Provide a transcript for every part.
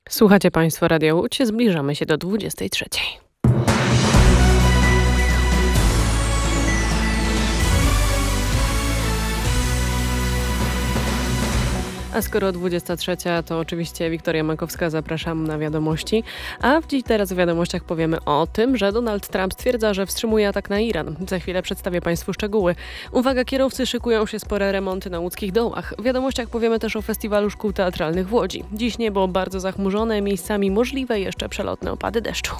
Słuchacie Państwo Radia Łódź, zbliżamy się do 23. A skoro 23, to oczywiście Wiktoria Makowska, zapraszam na wiadomości. A teraz w wiadomościach powiemy o tym, że Donald Trump stwierdza, że wstrzymuje atak na Iran. Za chwilę przedstawię Państwu szczegóły. Uwaga, kierowcy, szykują się spore remonty na łódzkich dołach. W wiadomościach powiemy też o Festiwalu Szkół Teatralnych w Łodzi. Dziś niebo bardzo zachmurzone, miejscami możliwe jeszcze przelotne opady deszczu.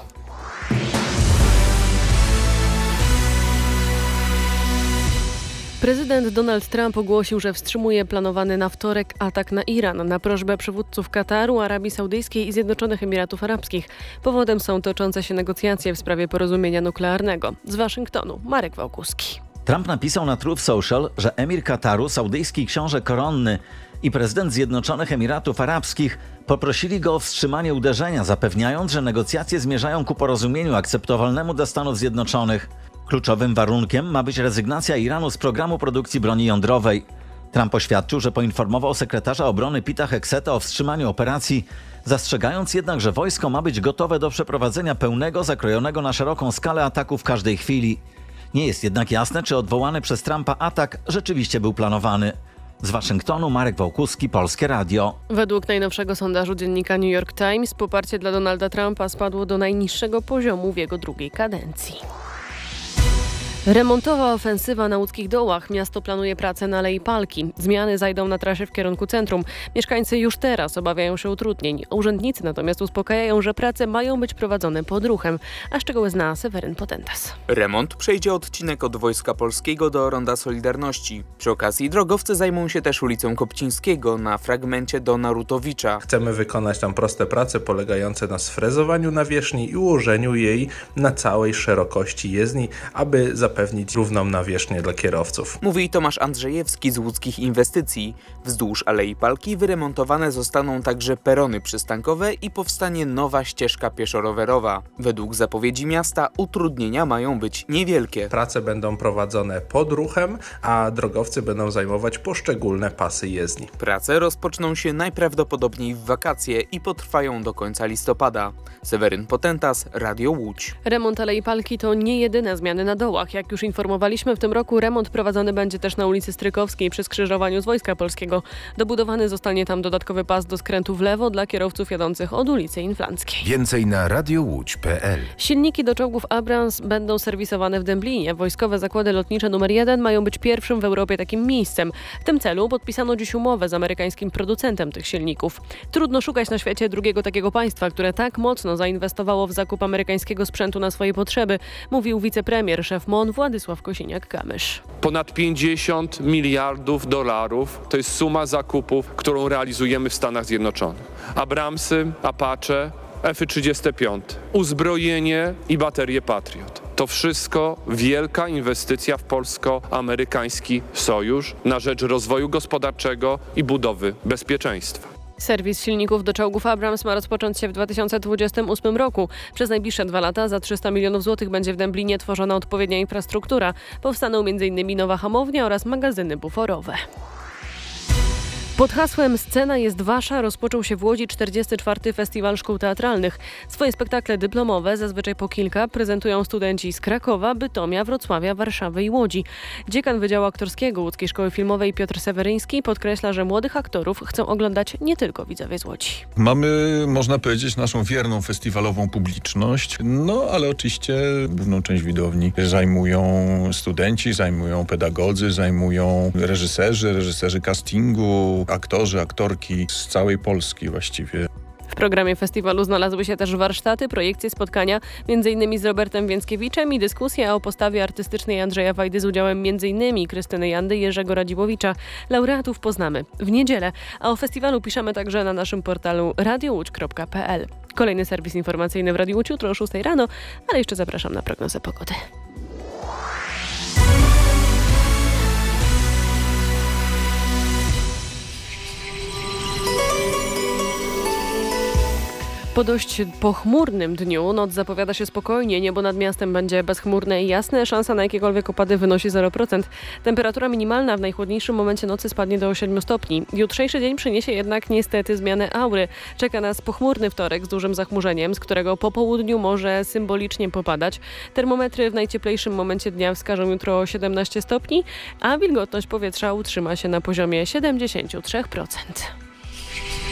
Prezydent Donald Trump ogłosił, że wstrzymuje planowany na wtorek atak na Iran na prośbę przywódców Kataru, Arabii Saudyjskiej i Zjednoczonych Emiratów Arabskich. Powodem są toczące się negocjacje w sprawie porozumienia nuklearnego. Z Waszyngtonu Marek Wałkuski. Trump napisał na Truth Social, że emir Kataru, saudyjski książę koronny i prezydent Zjednoczonych Emiratów Arabskich poprosili go o wstrzymanie uderzenia, zapewniając, że negocjacje zmierzają ku porozumieniu akceptowalnemu dla Stanów Zjednoczonych. Kluczowym warunkiem ma być rezygnacja Iranu z programu produkcji broni jądrowej. Trump oświadczył, że poinformował sekretarza obrony Pita Hegseta o wstrzymaniu operacji, zastrzegając jednak, że wojsko ma być gotowe do przeprowadzenia pełnego, zakrojonego na szeroką skalę ataku w każdej chwili. Nie jest jednak jasne, czy odwołany przez Trumpa atak rzeczywiście był planowany. Z Waszyngtonu Marek Wałkuski, Polskie Radio. Według najnowszego sondażu dziennika New York Times poparcie dla Donalda Trumpa spadło do najniższego poziomu w jego drugiej kadencji. Remontowa ofensywa na łódzkich dołach. Miasto planuje pracę na Alei Palki. Zmiany zajdą na trasie w kierunku centrum. Mieszkańcy już teraz obawiają się utrudnień. Urzędnicy natomiast uspokajają, że prace mają być prowadzone pod ruchem. A szczegóły zna Seweryn Potentas. Remont przejdzie odcinek od Wojska Polskiego do Ronda Solidarności. Przy okazji drogowcy zajmą się też ulicą Kopcińskiego na fragmencie do Narutowicza. Chcemy wykonać tam proste prace polegające na sfrezowaniu nawierzchni i ułożeniu jej na całej szerokości jezdni, aby zapewnić równą nawierzchnię dla kierowców. Mówi Tomasz Andrzejewski z Łódzkich Inwestycji. Wzdłuż Alei Palki wyremontowane zostaną także perony przystankowe i powstanie nowa ścieżka pieszo-rowerowa. Według zapowiedzi miasta utrudnienia mają być niewielkie. Prace będą prowadzone pod ruchem, a drogowcy będą zajmować poszczególne pasy jezdni. Prace rozpoczną się najprawdopodobniej w wakacje i potrwają do końca listopada. Seweryn Potentas, Radio Łódź. Remont Alei Palki to nie jedyne zmiany na dołach. Jak już informowaliśmy, w tym roku remont prowadzony będzie też na ulicy Strykowskiej przy skrzyżowaniu z Wojska Polskiego. Dobudowany zostanie tam dodatkowy pas do skrętu w lewo dla kierowców jadących od ulicy Inflanckiej. Więcej na radiołódź.pl. Silniki do czołgów Abrams będą serwisowane w Dęblinie. Wojskowe zakłady lotnicze numer 1 mają być pierwszym w Europie takim miejscem. W tym celu podpisano dziś umowę z amerykańskim producentem tych silników. Trudno szukać na świecie drugiego takiego państwa, które tak mocno zainwestowało w zakup amerykańskiego sprzętu na swoje potrzeby, mówił wicepremier, szef MON Władysław Kosiniak-Kamysz. Ponad 50 miliardów dolarów to jest suma zakupów, którą realizujemy w Stanach Zjednoczonych. Abramsy, Apache, F-35, uzbrojenie i baterie Patriot. To wszystko wielka inwestycja w polsko-amerykański sojusz na rzecz rozwoju gospodarczego i budowy bezpieczeństwa. Serwis silników do czołgów Abrams ma rozpocząć się w 2028 roku. Przez najbliższe 2 lata za 300 milionów złotych będzie w Dęblinie tworzona odpowiednia infrastruktura. Powstaną m.in. nowa hamownia oraz magazyny buforowe. Pod hasłem Scena jest wasza rozpoczął się w Łodzi 44. Festiwal Szkół Teatralnych. Swoje spektakle dyplomowe, zazwyczaj po kilka, prezentują studenci z Krakowa, Bytomia, Wrocławia, Warszawy i Łodzi. Dziekan Wydziału Aktorskiego Łódzkiej Szkoły Filmowej Piotr Seweryński podkreśla, że młodych aktorów chcą oglądać nie tylko widzowie z Łodzi. Mamy, można powiedzieć, naszą wierną festiwalową publiczność, ale oczywiście główną część widowni zajmują studenci, zajmują pedagodzy, zajmują reżyserzy castingu, aktorzy, aktorki z całej Polski właściwie. W programie festiwalu znalazły się też warsztaty, projekcje, spotkania m.in. z Robertem Więckiewiczem i dyskusja o postawie artystycznej Andrzeja Wajdy z udziałem m.in. Krystyny Jandy i Jerzego Radziłowicza. Laureatów poznamy w niedzielę, a o festiwalu piszemy także na naszym portalu radiołódź.pl. Kolejny serwis informacyjny w Radiu Łódź jutro o 6 rano, ale jeszcze zapraszam na prognozę pogody. Po dość pochmurnym dniu noc zapowiada się spokojnie, niebo nad miastem będzie bezchmurne i jasne, szansa na jakiekolwiek opady wynosi 0%. Temperatura minimalna w najchłodniejszym momencie nocy spadnie do 7 stopni. Jutrzejszy dzień przyniesie jednak niestety zmianę aury. Czeka nas pochmurny wtorek z dużym zachmurzeniem, z którego po południu może symbolicznie popadać. Termometry w najcieplejszym momencie dnia wskażą jutro 17 stopni, a wilgotność powietrza utrzyma się na poziomie 73%.